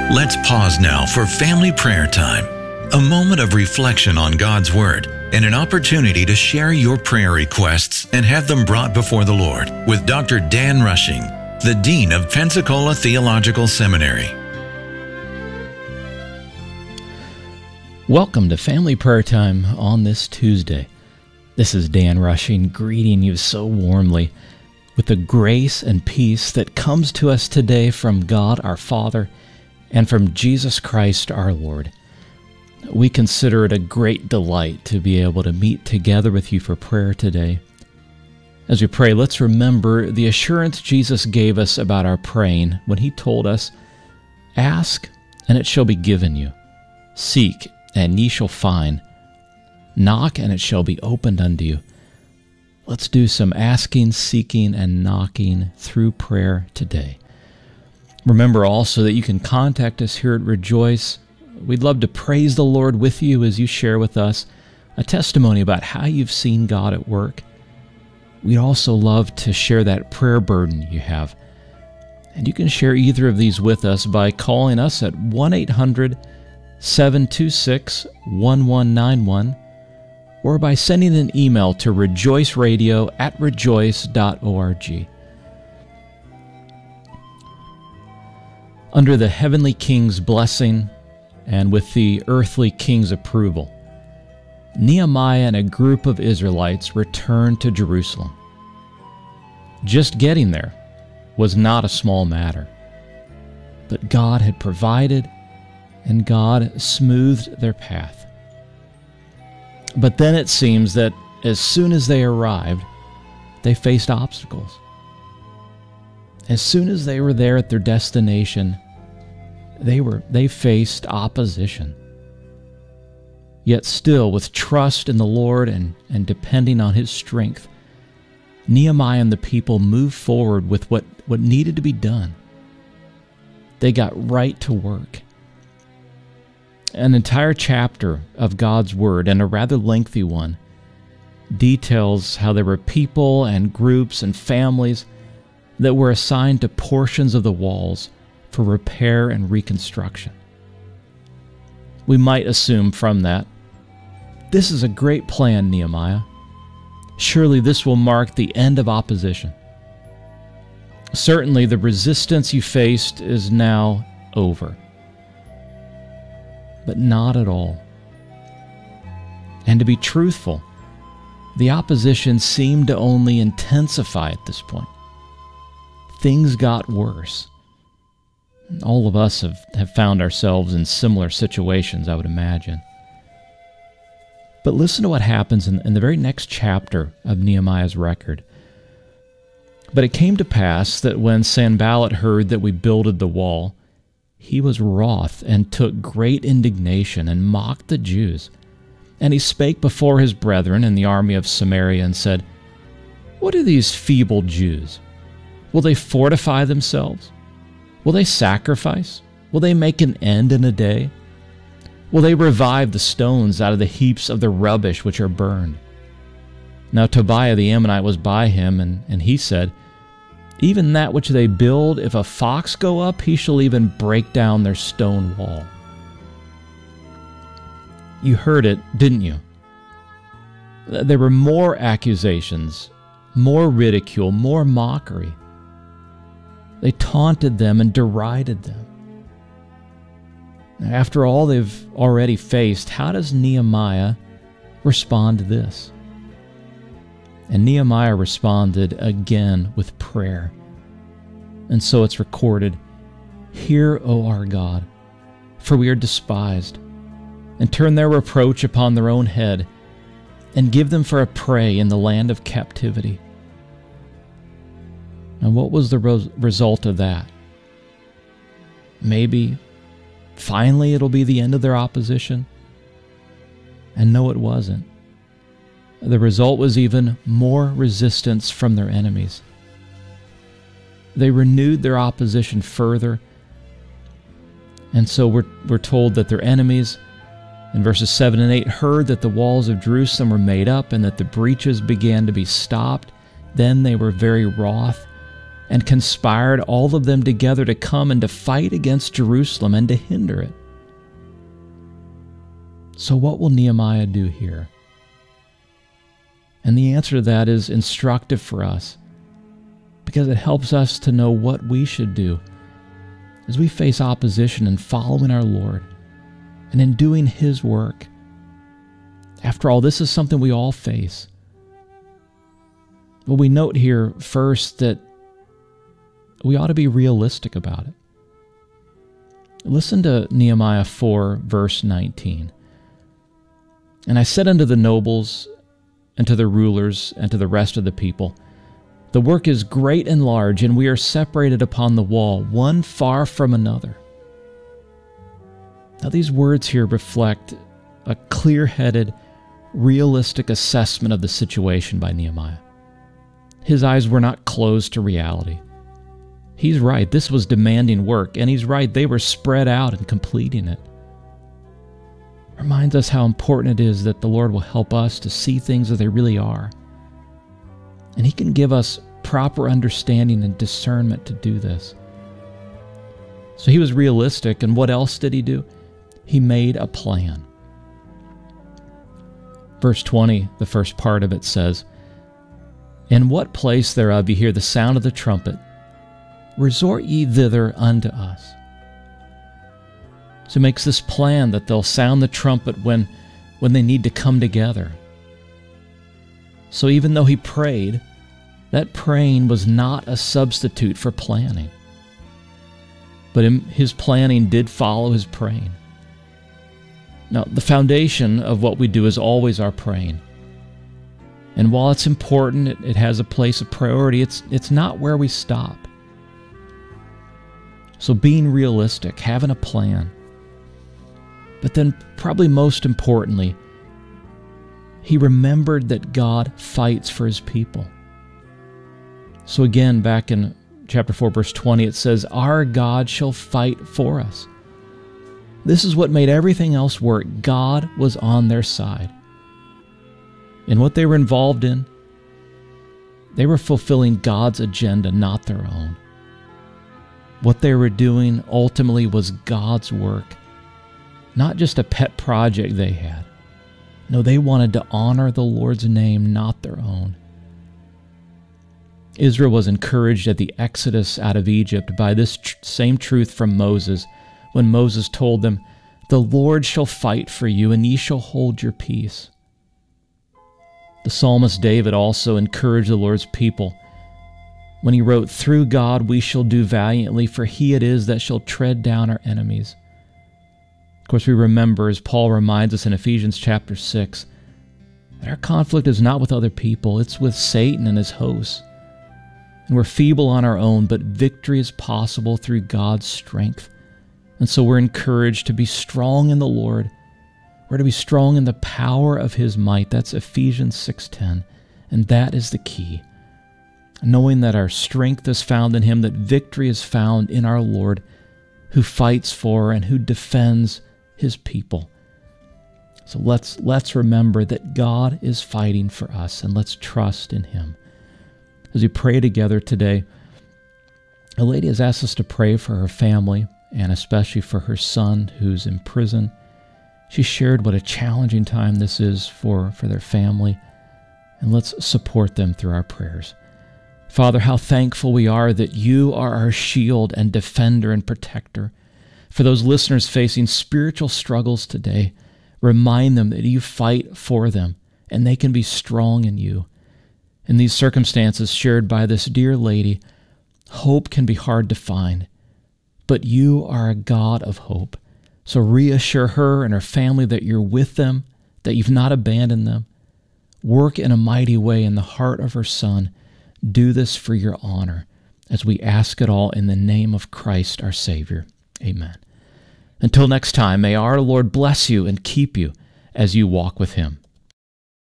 Let's pause now for family prayer time, a moment of reflection on God's Word and an opportunity to share your prayer requests and have them brought before the Lord with Dr. Dan Rushing, the Dean of Pensacola Theological Seminary. Welcome to Family Prayer Time on this Tuesday. This is Dan Rushing, greeting you so warmly with the grace and peace that comes to us today from God our Father and from Jesus Christ our Lord. We consider it a great delight to be able to meet together with you for prayer today. As we pray, let's remember the assurance Jesus gave us about our praying when He told us, "Ask, and it shall be given you. Seek, and ye shall find. Knock, and it shall be opened unto you." Let's do some asking, seeking, and knocking through prayer today. Remember also that you can contact us here at Rejoice. We'd love to praise the Lord with you as you share with us a testimony about how you've seen God at work. We'd also love to share that prayer burden you have. And you can share either of these with us by calling us at 1-800-726-1191 or by sending an email to rejoiceradio@rejoice.org. Under the heavenly king's blessing and with the earthly king's approval, Nehemiah and a group of Israelites returned to Jerusalem. Just getting there was not a small matter, but God had provided and God smoothed their path. But then it seems that as soon as they arrived, they faced obstacles. As soon as they were there at their destination, they faced opposition. Yet still, with trust in the Lord and depending on His strength, Nehemiah and the people moved forward with what needed to be done. They got right to work. An entire chapter of God's Word, and a rather lengthy one, details how there were people and groups and families that were assigned to portions of the walls for repair and reconstruction. We might assume from that, this is a great plan, Nehemiah. Surely this will mark the end of opposition. Certainly the resistance you faced is now over. But not at all. And to be truthful, the opposition seemed to only intensify at this point. Things got worse. All of us have found ourselves in similar situations, I would imagine. But listen to what happens in the very next chapter of Nehemiah's record. "But it came to pass that when Sanballat heard that we builded the wall, he was wroth and took great indignation and mocked the Jews. And he spake before his brethren in the army of Samaria and said, What are these feeble Jews? Will they fortify themselves? Will they sacrifice? Will they make an end in a day? Will they revive the stones out of the heaps of the rubbish which are burned? Now Tobiah the Ammonite was by him, and he said, Even that which they build, if a fox go up, he shall even break down their stone wall." You heard it, didn't you? There were more accusations, more ridicule, more mockery. They taunted them and derided them. After all they've already faced, how does Nehemiah respond to this? And Nehemiah responded again with prayer. And so it's recorded, "Hear, O our God, for we are despised, and turn their reproach upon their own head, and give them for a prey in the land of captivity." And what was the result of that? Maybe finally it'll be the end of their opposition? And no, it wasn't. The result was even more resistance from their enemies. They renewed their opposition further, and so we're told that their enemies, in verses 7 and 8, heard that the walls of Jerusalem were made up and that the breaches began to be stopped. Then they were very wroth, and conspired all of them together to come and to fight against Jerusalem and to hinder it. So what will Nehemiah do here? And the answer to that is instructive for us, because it helps us to know what we should do as we face opposition in following our Lord and in doing His work. After all, this is something we all face. Well, we note here first that we ought to be realistic about it. Listen to Nehemiah 4, verse 19. "And I said unto the nobles, and to the rulers, and to the rest of the people, the work is great and large, and we are separated upon the wall, one far from another." Now these words here reflect a clear-headed, realistic assessment of the situation by Nehemiah. His eyes were not closed to reality. He's right, this was demanding work, and he's right, they were spread out and completing it. Reminds us how important it is that the Lord will help us to see things as they really are. And He can give us proper understanding and discernment to do this. So he was realistic, and what else did he do? He made a plan. Verse 20, the first part of it says, "In what place thereof ye hear the sound of the trumpet, resort ye thither unto us." So he makes this plan that they'll sound the trumpet when they need to come together. So even though he prayed, that praying was not a substitute for planning. But his planning did follow his praying. Now, the foundation of what we do is always our praying. And while it's important, it has a place of priority, it's not where we stop. So being realistic, having a plan. But then probably most importantly, he remembered that God fights for His people. So again, back in chapter 4, verse 20, it says, "Our God shall fight for us." This is what made everything else work. God was on their side. And what they were involved in, they were fulfilling God's agenda, not their own. What they were doing ultimately was God's work, not just a pet project they had. No, they wanted to honor the Lord's name, not their own. Israel was encouraged at the exodus out of Egypt by this same truth from Moses, when Moses told them, "The Lord shall fight for you, and ye shall hold your peace." The psalmist David also encouraged the Lord's people when he wrote, "Through God we shall do valiantly, for He it is that shall tread down our enemies." Of course, we remember, as Paul reminds us in Ephesians chapter 6, that our conflict is not with other people, it's with Satan and his hosts. And we're feeble on our own, but victory is possible through God's strength. And so we're encouraged to be strong in the Lord. We're to be strong in the power of His might. That's Ephesians 6:10. And that is the key. Knowing that our strength is found in Him, that victory is found in our Lord, who fights for and who defends His people. So let's remember that God is fighting for us, and let's trust in Him. As we pray together today, a lady has asked us to pray for her family, and especially for her son who's in prison. She shared what a challenging time this is for their family, and let's support them through our prayers. Father, how thankful we are that You are our shield and defender and protector. For those listeners facing spiritual struggles today, remind them that You fight for them, and they can be strong in You. In these circumstances shared by this dear lady, hope can be hard to find, but You are a God of hope. So reassure her and her family that You're with them, that You've not abandoned them. Work in a mighty way in the heart of her son. Do this for Your honor, as we ask it all in the name of Christ our Savior. Amen. Until next time, may our Lord bless you and keep you as you walk with Him.